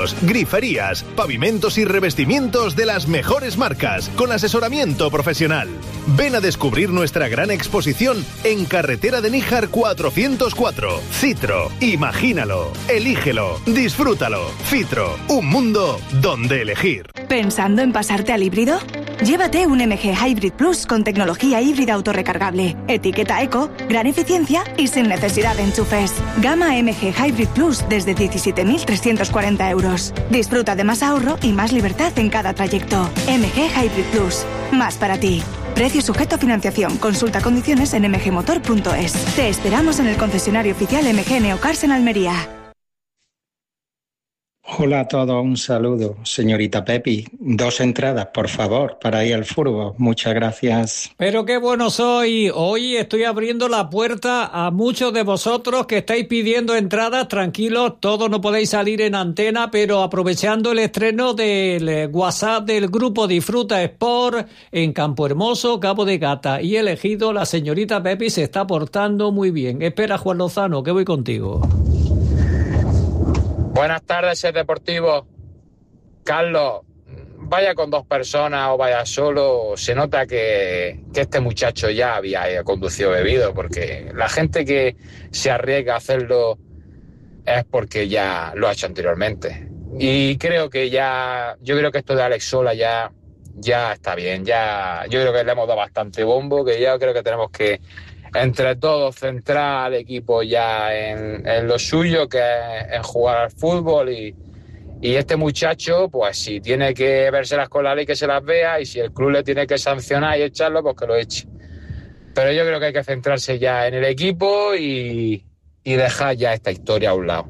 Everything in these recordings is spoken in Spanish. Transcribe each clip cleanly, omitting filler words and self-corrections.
Griferías, pavimentos y revestimientos de las mejores marcas, con asesoramiento profesional. Ven a descubrir nuestra gran exposición en Carretera de Níjar 404. Citro, imagínalo, elígelo, disfrútalo. Citro, un mundo donde elegir. ¿Pensando en pasarte al híbrido? Llévate un MG Hybrid Plus con tecnología híbrida autorrecargable, etiqueta eco, gran eficiencia y sin necesidad de enchufes. Gama MG Hybrid Plus desde 17.340 euros. Disfruta de más ahorro y más libertad en cada trayecto. MG Hybrid Plus. Más para ti. Precio sujeto a financiación. Consulta condiciones en mgmotor.es. Te esperamos en el concesionario oficial MG Neocars en Almería. Hola a todos, un saludo. Señorita Pepi, 2 entradas, por favor, para ir al fútbol. Muchas gracias. Pero qué bueno soy. Hoy estoy abriendo la puerta a muchos de vosotros que estáis pidiendo entradas. Tranquilos, todos no podéis salir en antena, pero aprovechando el estreno del WhatsApp del grupo Disfruta Sport en Campo Hermoso, Cabo de Gata y Elegido, la señorita Pepi se está portando muy bien. Espera, Juan Lozano, que voy contigo. Buenas tardes, Ser Deportivo. Carlos, vaya con 2 personas o vaya solo, se nota que este muchacho ya había conducido bebido, porque la gente que se arriesga a hacerlo es porque ya lo ha hecho anteriormente. Y creo que yo creo que esto de Alex Sola ya está bien, yo creo que le hemos dado bastante bombo, que ya creo que tenemos que entre todos centrar al equipo ya en lo suyo, que es en jugar al fútbol, y este muchacho, pues si tiene que vérselas con la ley, que se las vea, y si el club le tiene que sancionar y echarlo, pues que lo eche. Pero yo creo que hay que centrarse ya en el equipo y dejar ya esta historia a un lado.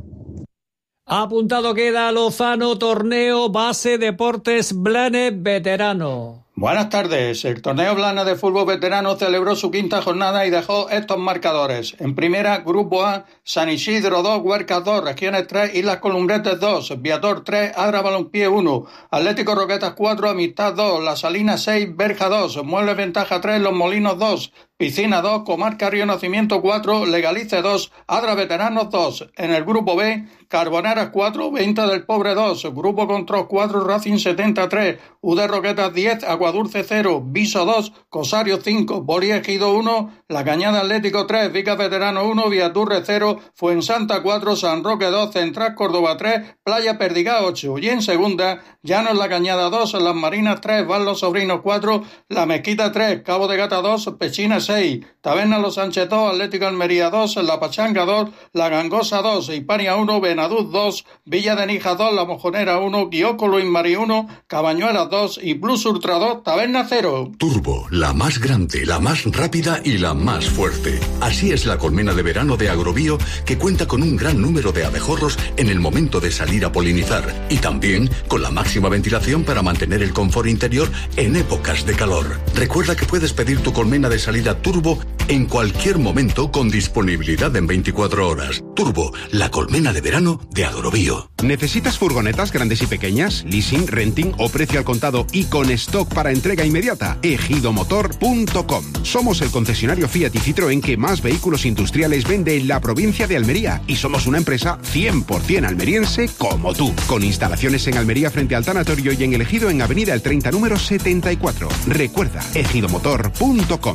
Apuntado queda Lozano, torneo Base Deportes Blanes Veterano. Buenas tardes. El torneo Blanes de fútbol veterano celebró su 5ª jornada y dejó estos marcadores. En primera, Grupo A, San Isidro 2, Huercas 2, Regiones 3, Islas Columbretes 2, Viator 3, Adra Balompié 1, Atlético Roquetas 4, Amistad 2, La Salina 6, Berja 2, Muebles Ventaja 3, Los Molinos 2, Piscina 2, Comarca Río Nacimiento 4, Legalice 2, Adra Veteranos 2. En el Grupo B, Carboneras 4, Venta del Pobre 2, Grupo Control 4, Racing 73, UD Roquetas 10, Aguadulce 0, Viso 2, Cosario 5, Borí Ejido 1, La Cañada Atlético 3, Vicas Veterano 1, Viaturre 0, Fuensanta 4, San Roque 2, Central Córdoba 3, Playa Perdigá 8. Y en segunda, Llanos La Cañada 2, Las Marinas 3, Van los Sobrinos 4, La Mezquita 3, Cabo de Gata 2, Pechina 6, Taberna Los Sánchez 2, Atlético Almería 2, La Pachanga 2, La Gangosa 2, Hispania 1, Benaduz 2, Villa de Níjar 2, La Mojonera 1, Guioco Luis Marí 1, Cabañuelas 2 y Plus Ultra 2, Taberna 0. Turbo, la más grande, la más rápida y la más fuerte. Así es la colmena de verano de Agrobio, que cuenta con un gran número de abejorros en el momento de salir a polinizar y también con la máxima ventilación para mantener el confort interior en épocas de calor. Recuerda que puedes pedir tu colmena de salida Turbo en cualquier momento con disponibilidad en 24 horas. Turbo, la colmena de verano de Agrobio. ¿Necesitas furgonetas grandes y pequeñas, leasing, renting o precio al contado y con stock para entrega inmediata? Ejidomotor.com. Somos el concesionario Fiat y Citroën que más vehículos industriales vende en la provincia de Almería y somos una empresa 100% almeriense como tú, con instalaciones en Almería frente al tanatorio y en El Ejido en Avenida El 30 número 74. Recuerda, ejidomotor.com.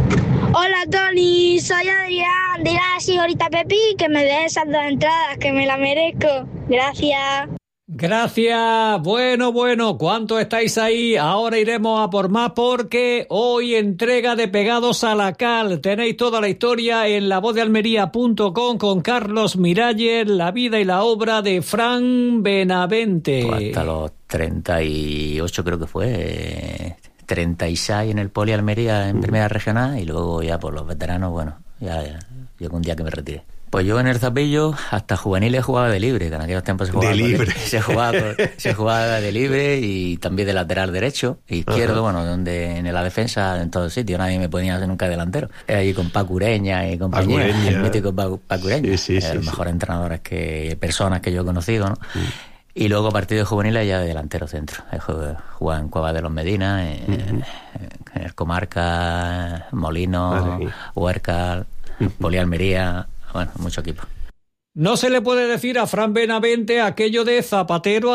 Hola Tony, soy Adrián. Dile a la señorita Pepi que me dé esas 2 entradas, que me la merezco. Gracias. Gracias. Bueno, ¿cuánto estáis ahí? Ahora iremos a por más porque hoy entrega de Pegados a la Cal. Tenéis toda la historia en lavozdealmería.com con Carlos Miralles, la vida y la obra de Fran Benavente. Pues hasta los 38 creo que fue, 36 en el Poli Almería en primera regional y luego ya por los veteranos, bueno, ya llegó un día que me retiré. Pues yo en el Zapillo hasta juveniles jugaba de libre, que en aquellos tiempos se jugaba de libre y también de lateral derecho e izquierdo, bueno, donde en la defensa en todos sitios, nadie me ponía nunca delantero. Allí con Paco Ureña y compañía, el mítico Paco Ureña, los mejores entrenadores personas que yo he conocido, ¿no? Y luego a partir de juveniles ya de delantero centro. Jugaba en Cueva de los Medina, en el Comarca, Molino, Huerca, Poli Almería, bueno, mucho equipo. No se le puede decir a Fran Benavente aquello de zapatero